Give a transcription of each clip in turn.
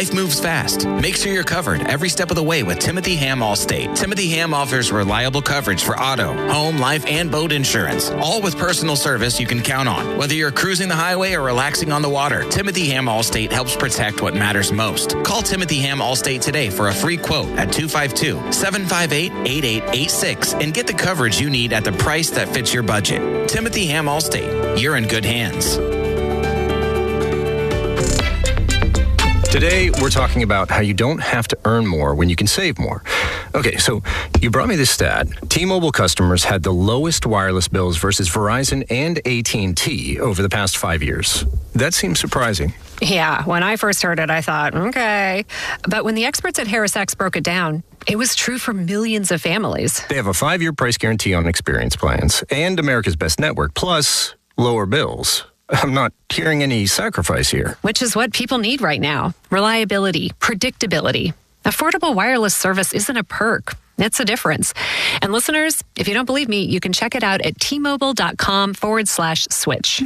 Life moves fast. Make sure you're covered every step of the way with Timothy Ham Allstate. Timothy Ham offers reliable coverage for auto, home, life, and boat insurance, all with personal service you can count on. Whether you're cruising the highway or relaxing on the water, Timothy Ham Allstate helps protect what matters most. Call Timothy Ham Allstate today for a free quote at 252-758-8886 and get the coverage you need at the price that fits your budget. Timothy Ham Allstate. You're in good hands. Today, we're talking about how you don't have to earn more when you can save more. Okay, so you brought me this stat. T-Mobile customers had the lowest wireless bills versus Verizon and AT&T over the past 5 years. That seems surprising. Yeah, when I first heard it, I thought, okay. But when the experts at HarrisX broke it down, it was true for millions of families. They have a 5-year price guarantee on experience plans and America's Best Network, plus lower bills. I'm not hearing any sacrifice here. Which is what people need right now. Reliability, predictability. Affordable wireless service isn't a perk. It's a difference. And listeners, if you don't believe me, you can check it out at tmobile.com/switch.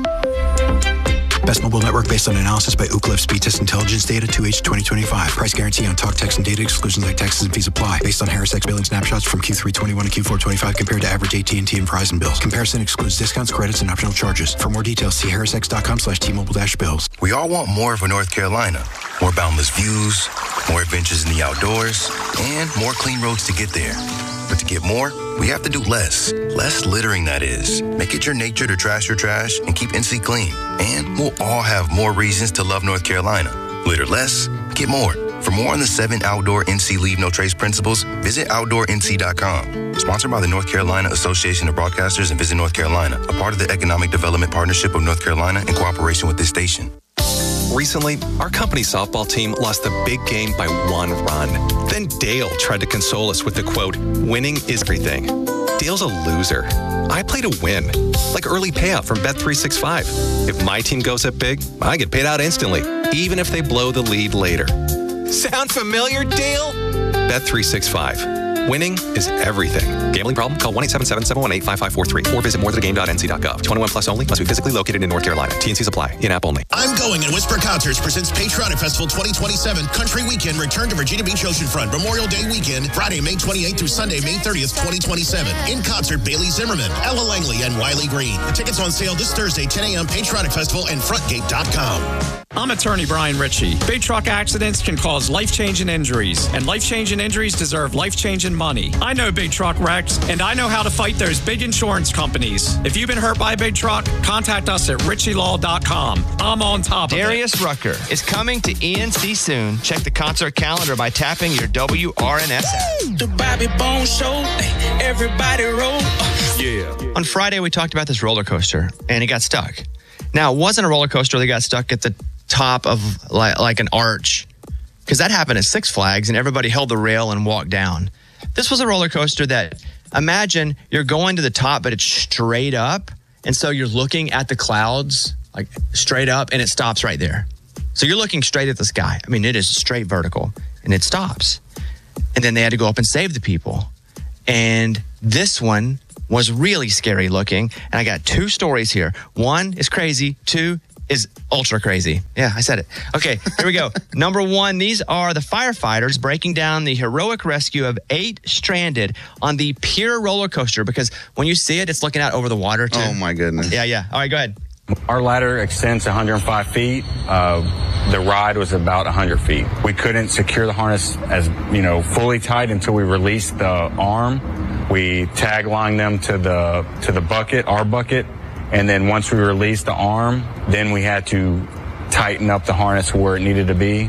Best mobile network based on analysis by Ookla Speed Test Intelligence data 2H 2025. Price guarantee on talk, text, and data. Exclusions like taxes and fees apply. Based on HarrisX billing snapshots from Q3 21 to Q4 25 compared to average AT&T and Verizon bills. Comparison excludes discounts, credits, and optional charges. For more details, see harrisx.com/T-Mobile-bills. We all want more for North Carolina. More boundless views, more adventures in the outdoors, and more clean roads to get there. But to get more, we have to do less. Less littering, that is. Make it your nature to trash your trash and keep NC clean. And we'll all have more reasons to love North Carolina. Litter less, get more. For more on the 7 outdoor NC Leave No Trace principles, visit OutdoorNC.com. Sponsored by the North Carolina Association of Broadcasters and Visit North Carolina, a part of the Economic Development Partnership of North Carolina in cooperation with this station. Recently, our company softball team lost the big game by 1 run. Then Dale tried to console us with the quote, "Winning is everything." Dale's a loser. I play to win, like early payout from Bet365. If my team goes up big, I get paid out instantly, even if they blow the lead later. Sound familiar, Dale? Bet365. Winning is everything. Gambling problem? Call 1-877-718-5543 or visit morethanagame.nc.gov. 21 plus only. Must be physically located in North Carolina. T&Cs apply. In-app only. I'm Going and Whisper Concerts presents Patriotic Festival 2027 Country Weekend. Return to Virginia Beach Oceanfront Memorial Day Weekend, Friday, May 28th through Sunday, May 30th, 2027. In concert, Bailey Zimmerman, Ella Langley, and Wiley Green. Tickets on sale this Thursday, 10 a.m. Patriotic Festival and frontgate.com. I'm attorney Brian Ritchie. Big truck accidents can cause life-changing injuries, and life-changing injuries deserve life-changing money. I know big truck wrecks, and I know how to fight those big insurance companies. If you've been hurt by a big truck, contact us at ritchielaw.com. I'm on top of it. Darius Rucker is coming to ENC soon. Check the concert calendar by tapping your WRNS app. The Bobby Bone Show, everybody roll. Yeah. On Friday, we talked about this roller coaster, and it got stuck. Now, it wasn't a roller coaster that got stuck at the top of like an arch, because that happened at Six Flags and everybody held the rail and walked down. This was a roller coaster that, imagine you're going to the top, but it's straight up, and so you're looking at the clouds like straight up, and it stops right there. So you're looking straight at the sky. I mean, it is straight vertical, and it stops. And then they had to go up and save the people. And this one was really scary looking, and I got 2 stories here. 1 is crazy, 2 is ultra crazy. Yeah, I said it. Okay, here we go. Number 1, these are the firefighters breaking down the heroic rescue of 8 stranded on the Pier roller coaster, because when you see it, it's looking out over the water too. Oh my goodness. Yeah. All right, go ahead. Our ladder extends 105 feet. The ride was about 100 feet. We couldn't secure the harness as, fully tight until we released the arm. We tag lined them to the bucket, our bucket. And then once we released the arm, then we had to tighten up the harness where it needed to be.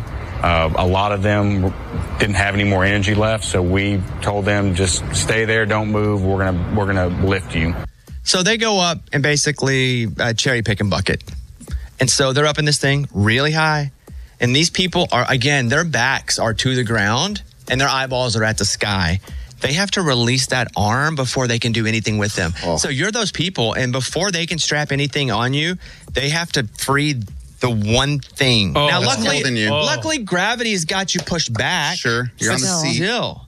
A lot of them didn't have any more energy left, so we told them, just stay there, don't move. We're gonna lift you. So they go up and basically cherry pick and bucket. And so they're up in this thing really high. And these people are, again, their backs are to the ground and their eyeballs are at the sky. They have to release that arm before they can do anything with them. Oh. So you're those people, and before they can strap anything on you, they have to free the one thing. Oh, now, luckily, gravity's got you pushed back. Sure, you're on the seat. Still.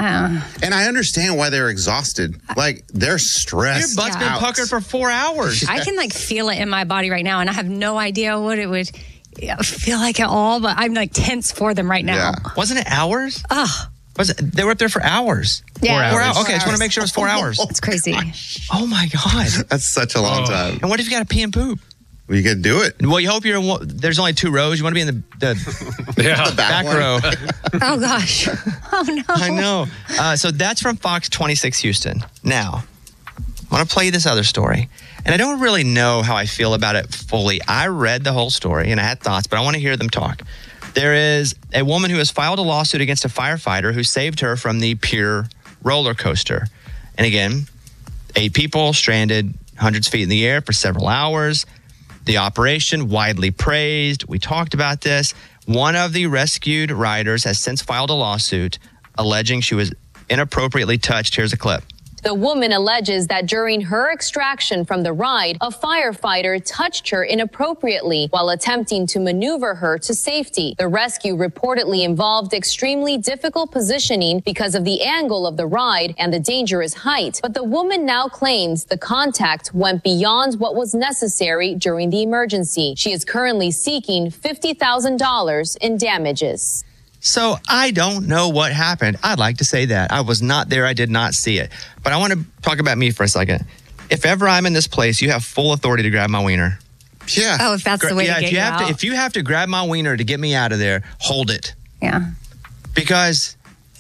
And I understand why they're exhausted. Like, they're stressed. Your butt's been puckered for 4 hours. I can feel it in my body right now, and I have no idea what it would feel like it all, but I'm like tense for them right now. Yeah. Wasn't it hours? Oh, They were up there for hours. Yeah, 4 hours. 4 Okay, I just want hours. to make sure it was 4 hours. It's crazy. Oh my God. That's such a long time. And what if you got to pee and poop? Well, you could do it. Well, you hope there's only 2 rows. You want to be in the back one. row. Oh gosh. Oh no. I know. So that's from Fox 26 Houston. Now, I want to play you this other story. And I don't really know how I feel about it fully. I read the whole story and I had thoughts, but I want to hear them talk. There is a woman who has filed a lawsuit against a firefighter who saved her from the Pier roller coaster. And again, 8 people stranded hundreds of feet in the air for several hours. The operation widely praised. We talked about this. One of the rescued riders has since filed a lawsuit alleging she was inappropriately touched. Here's a clip. The woman alleges that during her extraction from the ride, a firefighter touched her inappropriately while attempting to maneuver her to safety. The rescue reportedly involved extremely difficult positioning because of the angle of the ride and the dangerous height. But the woman now claims the contact went beyond what was necessary during the emergency. She is currently seeking $50,000 in damages. So I don't know what happened. I'd like to say that. I was not there. I did not see it. But I want to talk about me for a second. If ever I'm in this place, you have full authority to grab my wiener. Yeah. Oh, if that's the way to get you out. If you have to grab my wiener to get me out of there, hold it. Yeah. Because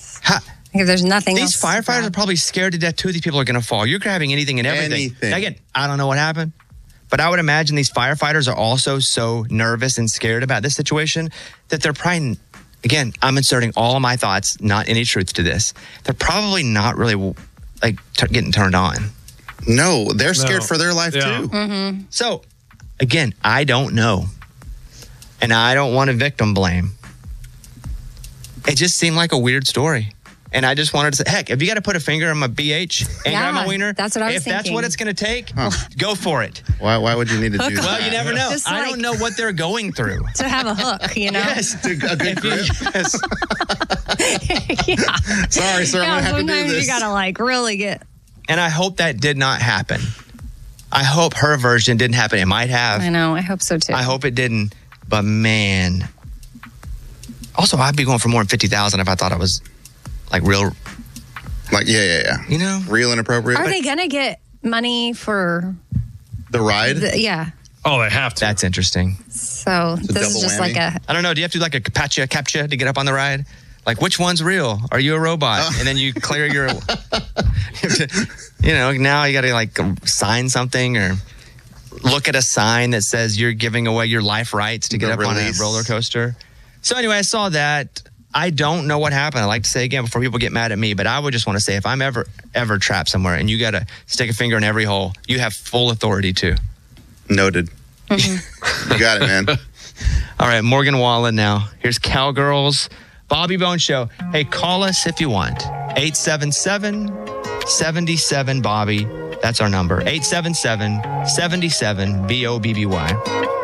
if there's nothing these else firefighters are probably scared to death too. These people are going to fall. You're grabbing anything and everything. Anything. Again, I don't know what happened. But I would imagine these firefighters are also so nervous and scared about this situation that they're probably... Again, I'm inserting all of my thoughts, not any truth to this. They're probably not really getting turned on. No, they're scared for their life too. Mm-hmm. So, again, I don't know. And I don't want to victim blame. It just seemed like a weird story. And I just wanted to say, heck, if you got to put a finger on my BH and grab my wiener, that's what I was if that's thinking. what it's going to take, go for it. Why would you need to do that? Well, you never know. Just I don't know what they're going through. To have a hook, you know? Yes. A good grip. Yes. Yeah. Sorry, sir, I'm going to have to do sometimes this. you got to really get... And I hope that did not happen. I hope her version didn't happen. It might have. I know. I hope so too. I hope it didn't. But man. Also, I'd be going for more than 50,000 if I thought it was like real. Like, yeah. You know? Real inappropriate. Are they going to get money for... The ride? Yeah. Oh, they have to. That's interesting. So this is just like a... I don't know. Do you have to do like a captcha to get up on the ride? Like, which one's real? Are you a robot? And then you clear your... now you got to like sign something or look at a sign that says you're giving away your life rights to get up on a roller coaster. So anyway, I saw that. I don't know what happened. I like to say again before people get mad at me, but I would just want to say if I'm ever trapped somewhere and you got to stick a finger in every hole, you have full authority to. Noted. Mm-hmm. You got it, man. All right, Morgan Wallen now. Here's Cowgirls, Bobby Bones Show. Hey, call us if you want. 877-77-BOBBY. That's our number. 877-77-BOBBY.